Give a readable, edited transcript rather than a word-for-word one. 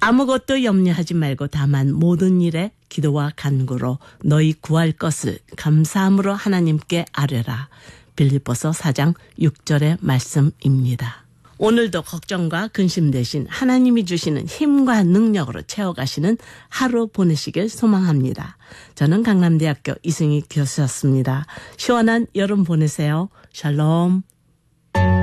아무것도 염려하지 말고 다만 모든 일에 기도와 간구로 너희 구할 것을 감사함으로 하나님께 아뢰라. 빌립보서 4장 6절의 말씀입니다. 오늘도 걱정과 근심 대신 하나님이 주시는 힘과 능력으로 채워가시는 하루 보내시길 소망합니다. 저는 강남대학교 이승희 교수였습니다. 시원한 여름 보내세요. 샬롬.